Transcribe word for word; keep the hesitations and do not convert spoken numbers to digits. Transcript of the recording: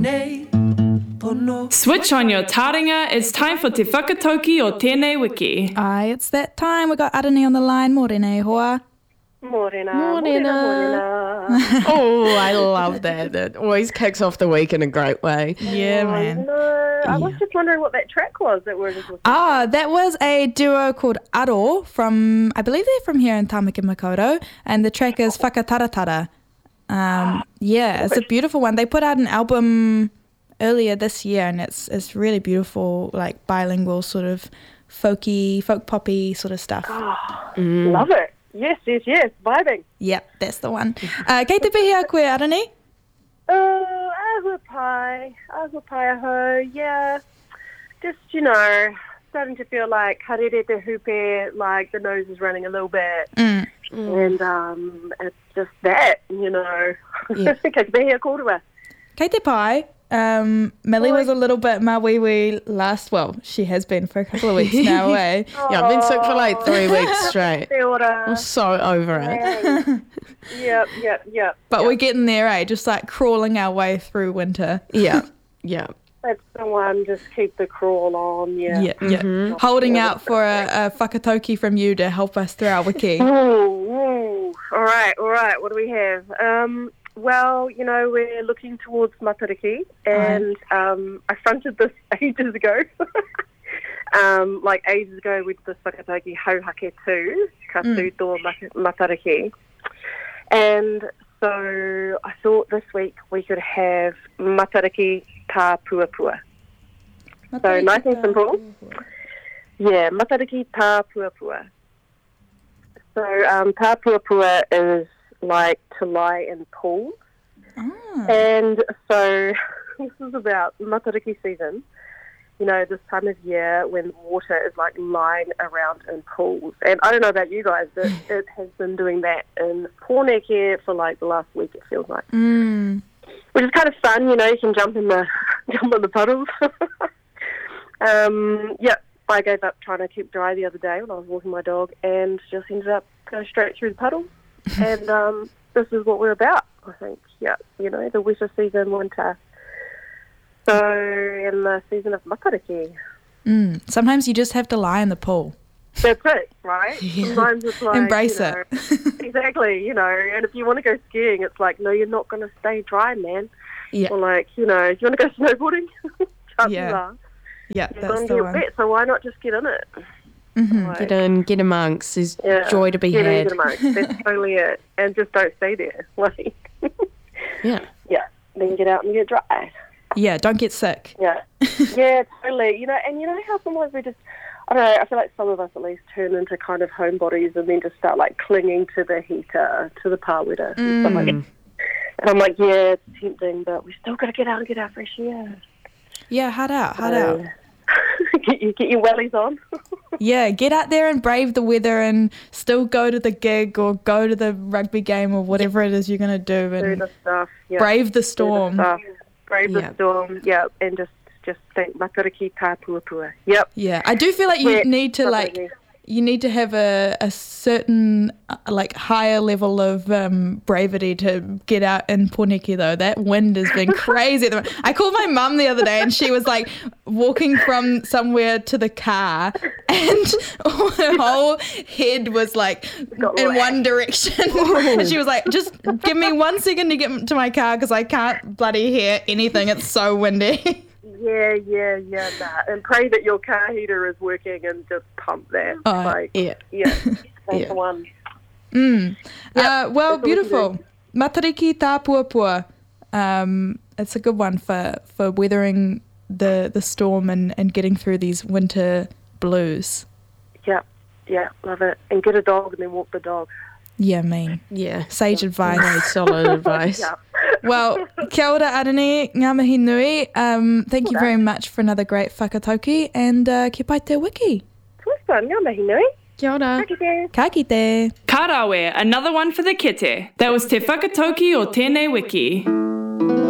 Switch on your taringa, it's time for Te Whakatauki o Tēnei Wiki. Aye, it's that time. We got Arani on the line. Morena, hoa. Morena. Morena. Morena. Oh, I love that. It always kicks off the week in a great way. Yeah, Oh, man. no. I was just wondering what that track was that we're just listening Ah, that was a duo called Aro from, I believe they're from here in Tamaki Makaurau, and the track is Whakataratara. Um, yeah, it's a beautiful one. They put out an album earlier this year, and it's it's really beautiful, like bilingual sort of folky, folk poppy sort of stuff. to. Love it. Yes, yes, yes. Vibing. Yep, that's the one. Uh, kei te pihi a koe, Arani? Oh, ahua pai. Ahua pai aho. Yeah. Just, you know, starting to feel like harere te hupe, like the nose is running a little bit. Mm. And um, it's just that, you know. Yeah. Kei te pihi a kōrua. Kei te pai. Um, Millie was a little bit mawiwi last, well, she has been for a couple of weeks now, eh? Yeah, I've been sick for like three weeks straight. Te ora. I'm so over it. Yep, yep, yep. But we're getting there, eh? Just like crawling our way through winter. Yeah, yeah. That's the one. Just keep the crawl on. Yeah. Yeah, yeah. Holding out for a, a whakatauki from you to help us through our wiki. Ooh, ooh. All right, all right. What do we have? Um, well, you know, we're looking towards Matariki, and um, I fronted this ages ago. um, like ages ago, we did this whakatauki Hauhake tū, ka tū tō Matariki. And so I thought this week we could have Matariki tā puapua. So nice and simple. Yeah, Matariki tā puapua. So um, tā puapua is like to lie in pools. Ah. And so this is about Matariki season. You know, this time of year when water is like lying around in pools. And I don't know about you guys, but it has been doing that in Pōneke for like the last week, it feels like. Mm. Which is kind of fun, you know, you can jump in the jump in the puddles. um, yeah, I gave up trying to keep dry the other day when I was walking my dog and just ended up going straight through the puddles. and um, this is what we're about, I think. Yeah, you know, the wetter season, winter. So, in the season of Matariki. Mm. Sometimes you just have to lie in the pool. That's it, right? Yeah. Sometimes it's like, Embrace you know, it. exactly, you know, and if you want to go skiing, it's like, no, you're not going to stay dry, man. Yeah. Or like, you know, if you want to go snowboarding, chances Yeah. are Yeah, you're that's going the to get one. wet, so why not just get in it? Mhm. Like, Get in, get amongst. There's yeah, joy to be get in, had. get amongst. That's totally it. And just don't stay there. Like, Yeah. yeah, then get out and get dry. Yeah, don't get sick. Yeah, yeah, totally. You know, and you know how sometimes we just, I don't know, I feel like some of us at least turn into kind of homebodies and then just start like clinging to the heater, to the pāwera and stuff like that. And I'm like, yeah, it's tempting, but we still got to get out and get our fresh air. Yeah, hard out, hard So, out. get, you, get your wellies on. Yeah, get out there and brave the weather and still go to the gig or go to the rugby game or whatever it is you're going to do Do and the stuff. Yeah. brave the Do the storm. stuff. Brave Yeah. the storm. Yeah, and just just think Matariki tā puapua. Yep. Yeah, I do feel like you Yeah, need to like definitely. you need to have a, a certain uh, like higher level of um, bravery to get out in Pōneke though. That wind has been crazy. at the moment. I called my mum the other day and she was like walking from somewhere to the car and her whole head was like Got in wet. one direction. And she was like, just give me one second to get to my car because I can't bloody hear anything. It's so windy. Yeah, yeah, yeah, nah. And pray that your car heater is working and just pump that. Oh, like, Yeah. yeah, that's Yeah. the one. Mm. Yep, Uh, well, that's what we beautiful. Matariki tā puapua. Um, it's a good one for, for weathering the, the storm and, and getting through these winter blues. Yeah, yeah, love it. And get a dog and then walk the dog. Yeah, mean. Yeah. Sage Very advice. solid advice. Yeah. Well, kia ora Arani, ngā mihi nui. Um, thank you Ora. very much for another great whakatauki and uh, kia pai te wiki. Twistan, ngā mihi nui. Kia ora. Ka kite. Ka kite. Karawe, another one for the kite. That was Te Whakatauki o Tēnei Wiki.